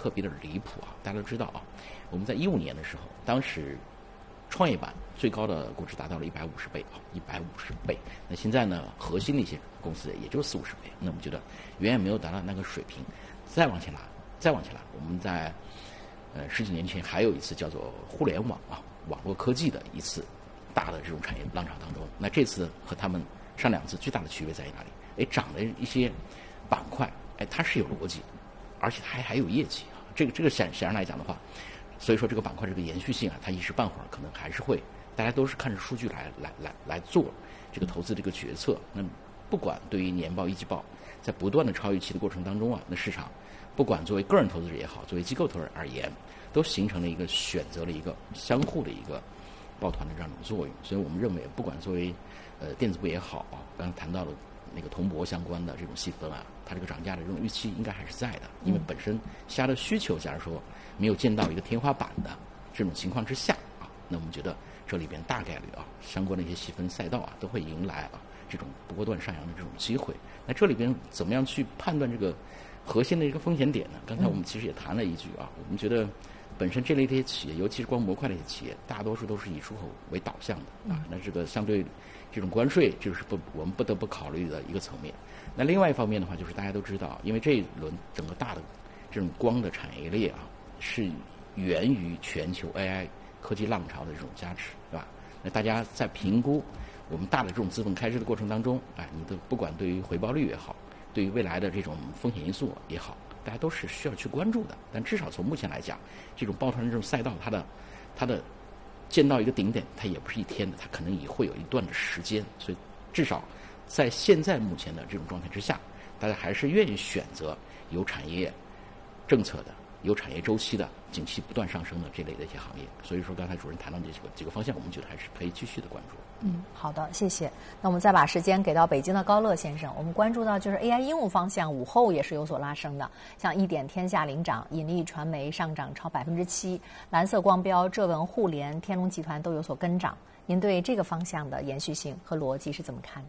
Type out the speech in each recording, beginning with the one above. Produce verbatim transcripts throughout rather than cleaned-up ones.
特别的离谱啊！大家都知道啊，我们在一五年的时候，当时创业板最高的估值达到了一百五十倍啊，一百五十倍。那现在呢，核心的一些公司也就四五十倍。那我们觉得远远没有达到那个水平。再往前拉，再往前拉，我们在呃十几年前还有一次叫做互联网啊，网络科技的一次大的这种产业浪潮当中。那这次和他们上两次最大的区别在于哪里？哎，涨的一些板块，哎，它是有逻辑，而且它还还有业绩啊。这个这个显显然来讲的话，所以说这个板块这个延续性啊，它一时半会儿可能还是会，大家都是看着数据来来来来做这个投资这个决策。那不管对于年报、一季报，在不断的超预期的过程当中啊，那市场不管作为个人投资者也好，作为机构投资者而言，都形成了一个选择了一个相互的一个抱团的这样一种作用。所以我们认为，不管作为呃电子部也好啊，刚刚谈到了那个铜箔相关的这种细分啊，它这个涨价的这种预期应该还是在的，因为本身下的需求，假如说没有见到一个天花板的这种情况之下啊，那我们觉得这里边大概率啊，相关的一些细分赛道啊，都会迎来啊这种波段上扬的这种机会。那这里边怎么样去判断这个核心的一个风险点呢？刚才我们其实也谈了一句啊，我们觉得本身这类这些企业，尤其是光模块的一些企业，大多数都是以出口为导向的啊。那这个相对这种关税，就是不我们不得不考虑的一个层面。那另外一方面的话，就是大家都知道，因为这一轮整个大的这种光的产业链啊，是源于全球 A I 科技浪潮的这种加持，对吧？那大家在评估我们大的这种资本开支的过程当中，哎，你的不管对于回报率也好，对于未来的这种风险因素也好，大家都是需要去关注的。但至少从目前来讲，这种抱团的这种赛道，它的它的见到一个顶点，它也不是一天的，它可能也会有一段的时间。所以至少在现在目前的这种状态之下，大家还是愿意选择有产业政策的、有产业周期的、景气不断上升的这类的一些行业。所以说，刚才主任谈到这几个几个方向，我们觉得还是可以继续的关注。 嗯，好的，谢谢。那我们再把时间给到北京的高乐先生，我们关注到就是 A I 应用方向，午后也是有所拉升的，像一点天下领涨，引力传媒上涨超百分之七，蓝色光标、浙文互联、天龙集团都有所跟涨。您对这个方向的延续性和逻辑是怎么看？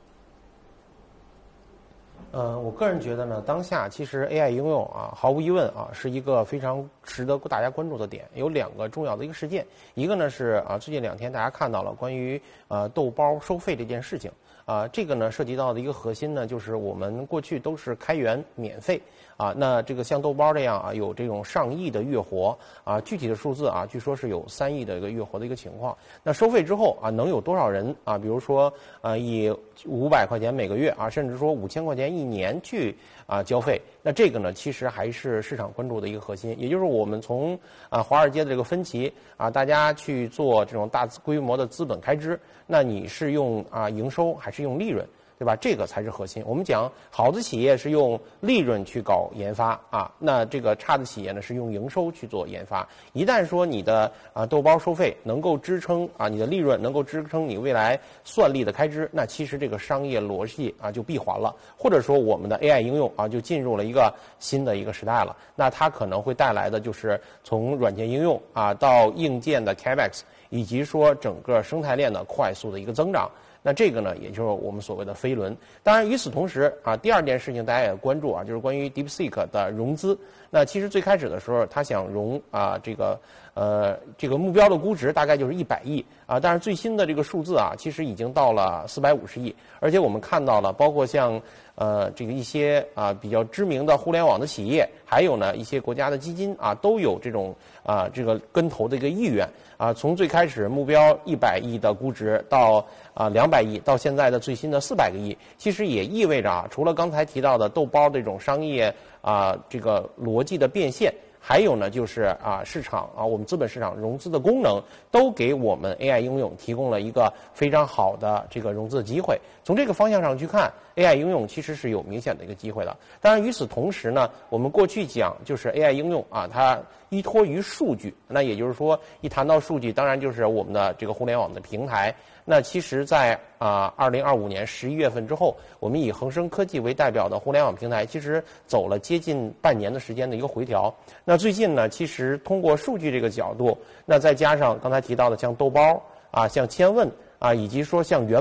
呃，我个人觉得呢，当下其实 A I 应用啊，毫无疑问啊，是一个非常值得大家关注的点。有两个重要的一个事件，一个呢是啊，最近两天大家看到了关于呃豆包收费这件事情啊，这个呢涉及到的一个核心呢，就是我们过去都是开源免费啊，那这个像豆包这样啊，有这种上亿的月活啊，具体的数字啊，据说是有三亿的一个月活的一个情况。那收费之后啊，能有多少人啊？比如说啊，以五百块钱每个月啊，甚至说五千块钱一年去啊交费，那这个呢，其实还是市场关注的一个核心。也就是我们从啊华尔街的这个分歧啊，大家去做这种大规模的资本开支，那你是用啊营收还是用利润？对吧？这个才是核心。我们讲好的企业是用利润去搞研发啊，那这个差的企业呢是用营收去做研发。一旦说你的啊豆包收费能够支撑啊你的利润，能够支撑你未来算力的开支，那其实这个商业逻辑啊就闭环了，或者说我们的 A I 应用啊就进入了一个新的一个时代了。那它可能会带来的就是从软件应用啊到硬件的 Capex， 以及说整个生态链的快速的一个增长。那这个呢，也就是我们所谓的飞轮。当然，与此同时啊，第二件事情大家也关注啊，就是关于 DeepSeek 的融资。那其实最开始的时候，他想融啊这个呃这个目标的估值大概就是一百亿啊，但是最新的这个数字啊，其实已经到了四百五十亿。而且我们看到了，包括像呃这个一些啊比较知名的互联网的企业，还有呢一些国家的基金啊，都有这种啊这个跟投的一个意愿啊。从最开始目标一百亿的估值到啊两百亿，到现在的最新的四百个亿，其实也意味着啊，除了刚才提到的豆包这种商业啊这个逻辑的变现，还有呢就是啊市场啊我们资本市场融资的功能，都给我们 A I 应用提供了一个非常好的这个融资的机会。从这个方向上去看， A I 应用其实是有明显的一个机会的。当然与此同时呢，我们过去讲就是 A I 应用啊，它依托于数据，那也就是说一谈到数据，当然就是我们的这个互联网的平台。那其实在啊二零二五年十一月份之后，我们以恒生科技为代表的互联网平台其实走了接近半年的时间的一个回调。那最近呢，其实通过数据这个角度，那再加上刚才提到的像豆包啊，像千问啊，以及说像元宝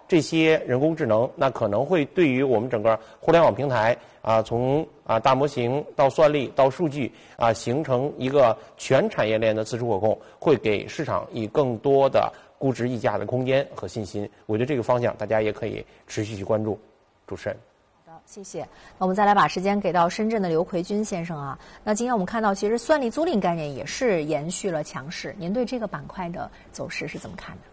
这些人工智能，那可能会对于我们整个互联网平台啊，从啊大模型到算力到数据啊，形成一个全产业链的自主可控，会给市场以更多的估值溢价的空间和信心。我觉得这个方向大家也可以持续去关注。主持人。 谢谢。那我们再来把时间给到深圳的刘奎军先生啊。那今天我们看到，其实算力租赁概念也是延续了强势。您对这个板块的走势是怎么看的？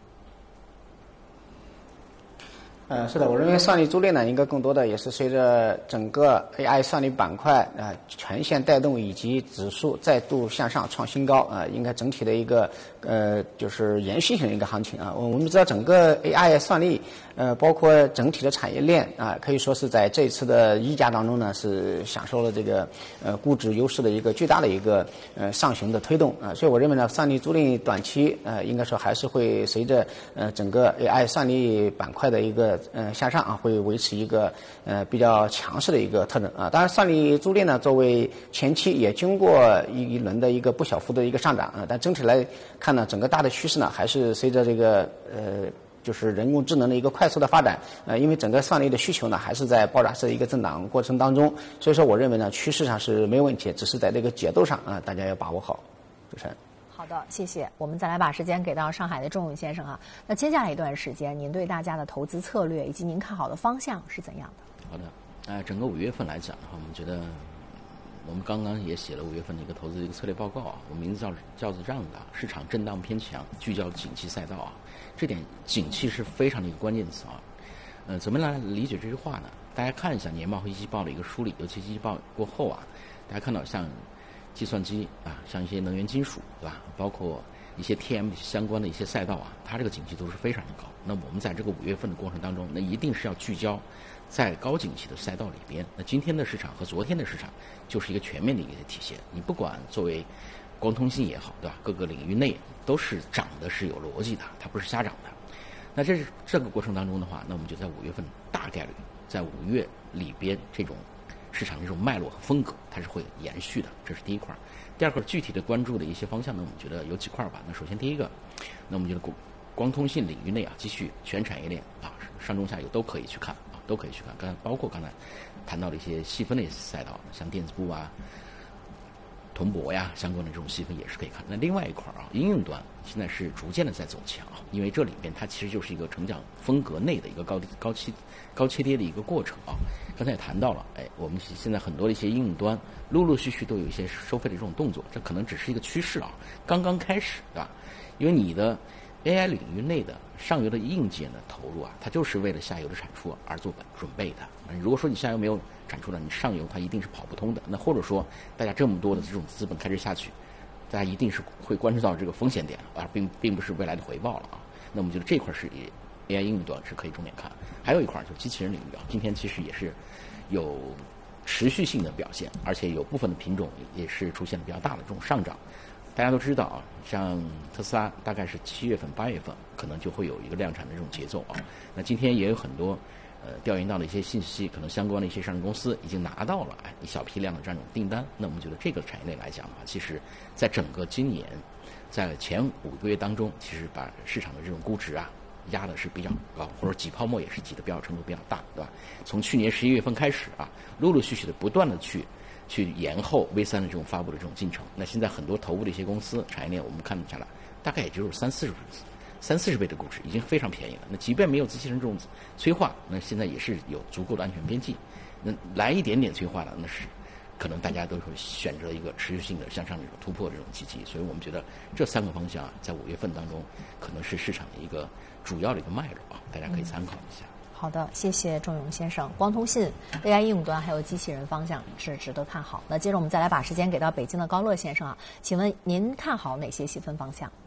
呃，是的，我认为算力租赁呢，应该更多的也是随着整个 A I 算力板块啊、呃、全线带动，以及指数再度向上创新高啊、呃，应该整体的一个呃就是延续性的一个行情啊。我们知道整个 A I 算力呃包括整体的产业链啊，可以说是在这一次的溢价当中呢，是享受了这个呃估值优势的一个巨大的一个呃上行的推动啊。所以我认为呢，算力租赁短期呃应该说还是会随着呃整个 A I 算力板块的一个呃向上啊，会维持一个呃比较强势的一个特征啊。当然，算力租赁呢，作为前期也经过一一轮的一个不小幅的一个上涨啊，但整体来看呢，整个大的趋势呢，还是随着这个呃就是人工智能的一个快速的发展，呃，因为整个算力的需求呢，还是在爆炸式的一个增长过程当中，所以说我认为呢，趋势上是没有问题，只是在这个节奏上啊，大家要把握好。主持人。 好的，谢谢。我们再来把时间给到上海的仲永先生啊。那接下来一段时间，您对大家的投资策略以及您看好的方向是怎样的？ 好的，呃，整个五月份来讲的话，我们觉得我们刚刚也写了五月份的一个投资的一个策略报告啊，我名字叫叫做这样的：市场震荡偏强，聚焦景气赛道啊。这点景气是非常的一个关键词啊。呃，怎么来理解这句话呢？大家看一下年报和一季报的一个梳理，尤其一季报过后啊，大家看到像计算机啊，像一些能源金属，对吧？包括一些 T M 相关的一些赛道啊，它这个景气都是非常的高。那我们在这个五月份的过程当中，那一定是要聚焦在高景气的赛道里边。那今天的市场和昨天的市场就是一个全面的一个体现。你不管作为光通信也好，对吧？各个领域内都是涨的是有逻辑的，它不是瞎涨的。那这是这个过程当中的话，那我们就在五月份大概率在五月里边这种市场这种脉络和风格，它是会延续的，这是第一块。第二块具体的关注的一些方向呢，我们觉得有几块吧。那首先第一个，那我们觉得光光通信领域内啊，继续全产业链啊，上中下游都可以去看啊，都可以去看。刚才包括刚才谈到的一些细分的一些赛道，像电子部啊、铜箔呀相关的这种细分也是可以看。那另外一块啊，应用端现在是逐渐的在走强，因为这里边它其实就是一个成长风格内的一个高高期高切跌的一个过程啊。刚才也谈到了，哎，我们现在很多的一些应用端陆陆续续都有一些收费的这种动作，这可能只是一个趋势啊，刚刚开始，对吧？因为你的 A I 领域内的上游的硬件的投入啊，它就是为了下游的产出而做准备的。如果说你下游没有产出了，你上游它一定是跑不通的。那或者说大家这么多的这种资本开支下去，大家一定是会关注到这个风险点，而并并不是未来的回报了啊。那我们觉得这块是 A I 应用端是可以重点看。还有一块就是机器人领域啊，今天其实也是有持续性的表现，而且有部分的品种也是出现了比较大的这种上涨。大家都知道啊，像特斯拉大概是七月份、八月份可能就会有一个量产的这种节奏啊。那今天也有很多呃调研到的一些信息，可能相关的一些上市公司已经拿到了哎一小批量的这种订单。那我们觉得这个产业链来讲的话，其实在整个今年在前五个月当中，其实把市场的这种估值啊压的是比较高，或者挤泡沫也是挤的比较程度比较大，对吧？从去年十一月份开始啊，陆陆续续的不断的去去延后 V 三的这种发布的这种进程。那现在很多头部的一些公司产业链，我们看下来，大概也就是三四十三四十倍的估值，已经非常便宜了。那即便没有机器人这种催化，那现在也是有足够的安全边际。那来一点点催化了，那是可能大家都会选择一个持续性的向上的这种突破这种契机。所以我们觉得这三个方向啊，在五月份当中可能是市场的一个主要的一个脉络啊，大家可以参考一下。 嗯，好的，谢谢仲永先生。光通信、A I 应用端还有机器人方向是值得看好。那接着我们再来把时间给到北京的高乐先生啊，请问您看好哪些细分方向？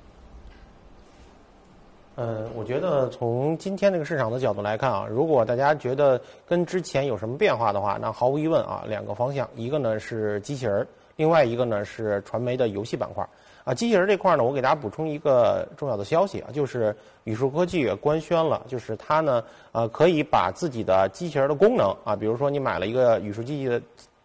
嗯，我觉得从今天这个市场的角度来看啊，如果大家觉得跟之前有什么变化的话，那毫无疑问啊，两个方向，一个呢是机器人，另外一个呢是传媒的游戏板块。啊，机器人这块呢，我给大家补充一个重要的消息啊，就是宇树科技也官宣了，就是它呢，呃，可以把自己的机器人的功能啊，比如说你买了一个宇树机器的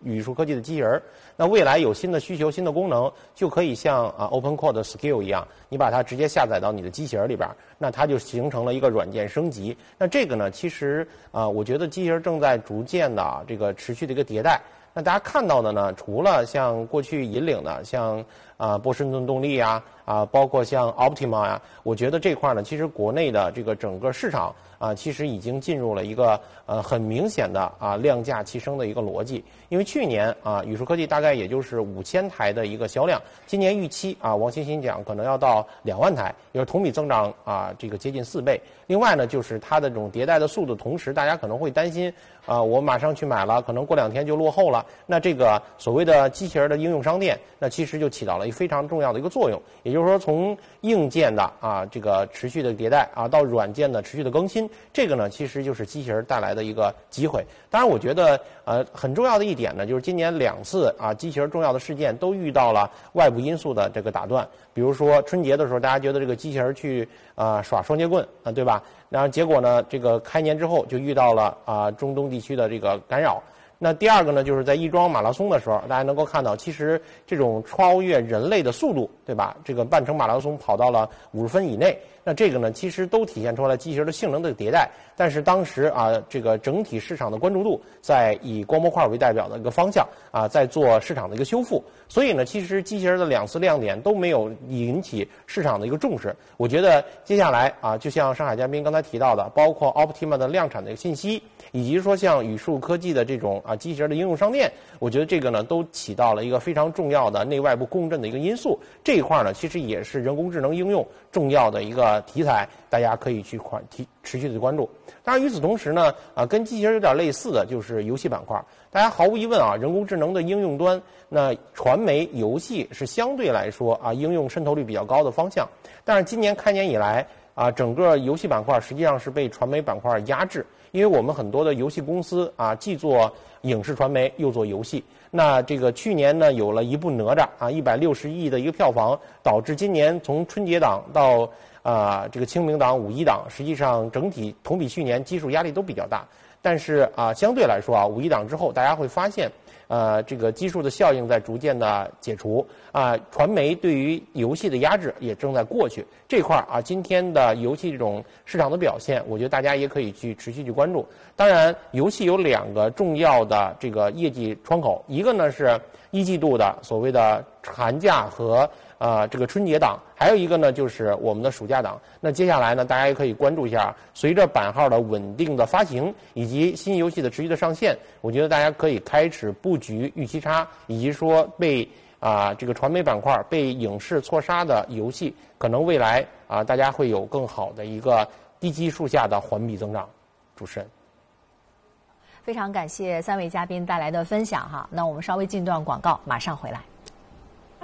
宇树科技的机器人。那未来有新的需求、新的功能，就可以像啊 OpenCore 的 Skill 一样，你把它直接下载到你的机器人里边，那它就形成了一个软件升级。那这个呢，其实啊，我觉得机器人正在逐渐的这个持续的一个迭代。那大家看到的呢，除了像过去引领的，像啊波士顿动力啊啊，包括像 Optima 呀，我觉得这块呢，其实国内的这个整个市场啊，其实已经进入了一个呃很明显的啊量价齐升的一个逻辑。因为去年啊，宇树科技大概也就是五千台的一个销量，今年预期啊，王欣欣讲可能要到两万台，也就是同比增长啊这个接近四倍。另外呢，就是它的这种迭代的速度，同时大家可能会担心啊，我马上去买了，可能过两天就落后了。那这个所谓的机器人的应用商店，那其实就起到了一个非常重要的一个作用。也就是说，从硬件的啊这个持续的迭代啊，到软件的持续的更新，这个呢其实就是机器人带来的一个机会。当然，我觉得呃很重要的一点呢，就是今年两次啊机器人重要的事件都遇到了外部因素的这个打断。比如说春节的时候，大家觉得这个机器人去啊、呃、耍双节棍啊，对吧？然后结果呢，这个开年之后就遇到了啊、呃、中东地区的这个干扰。那第二个呢，就是在亦庄马拉松的时候，大家能够看到，其实这种超越人类的速度，对吧？这个半程马拉松跑到了五十分以内，那这个呢，其实都体现出来机器人的性能的迭代。但是当时啊，这个整体市场的关注度在以光模块为代表的一个方向啊，在做市场的一个修复。所以呢，其实机器人的两次亮点都没有引起市场的一个重视。我觉得接下来啊，就像上海嘉宾刚才提到的，包括 Optima 的量产的信息，以及说像宇树科技的这种啊机器人的应用商店，我觉得这个呢都起到了一个非常重要的内外部共振的一个因素。这一块呢，其实也是人工智能应用重要的一个题材，大家可以去关提持续的关注。当然，与此同时呢，啊跟机器人有点类似的就是游戏板块。大家毫无疑问啊，人工智能的应用端，那传媒游戏是相对来说啊应用渗透率比较高的方向。但是今年开年以来啊，整个游戏板块实际上是被传媒板块压制。因为我们很多的游戏公司啊，既做影视传媒又做游戏。那这个去年呢，有了一部哪吒啊，一百六十亿的一个票房，导致今年从春节档到啊这个清明档、五一档，实际上整体同比去年基数压力都比较大。但是啊，相对来说啊，五一档之后，大家会发现，呃，这个基数的效应在逐渐的解除啊，传媒对于游戏的压制也正在过去。这块啊，今天的游戏这种市场的表现，我觉得大家也可以去持续去关注。当然，游戏有两个重要的这个业绩窗口，一个呢是一季度的所谓的寒假和呃这个春节档，还有一个呢就是我们的暑假档。那接下来呢，大家也可以关注一下，随着版号的稳定的发行以及新游戏的持续的上线，我觉得大家可以开始布局预期差，以及说被啊这个传媒板块被影视错杀的游戏，可能未来啊大家会有更好的一个低基数下的环比增长。主持人。 非常感谢三位嘉宾带来的分享哈，那我们稍微进段广告，马上回来。